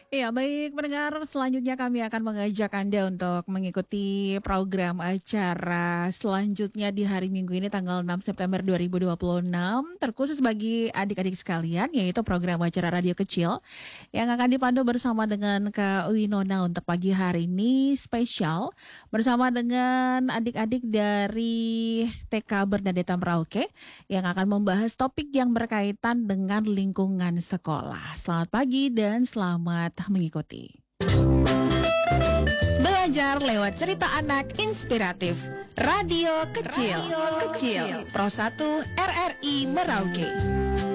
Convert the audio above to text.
Iya, baik pendengar, selanjutnya kami akan mengajak Anda untuk mengikuti program acara selanjutnya di hari Minggu ini tanggal 6 September 2026, terkhusus bagi adik-adik sekalian, yaitu program acara radio kecil yang akan dipandu bersama dengan Kak Winona untuk pagi hari ini spesial bersama dengan adik-adik dari TK Bernadetta Merauke yang akan membahas topik yang berkaitan dengan lingkungan sekolah. Selamat pagi dan selamat mengikuti. Belajar lewat cerita anak inspiratif. Radio Kecil, Pro 1 RRI Merauke.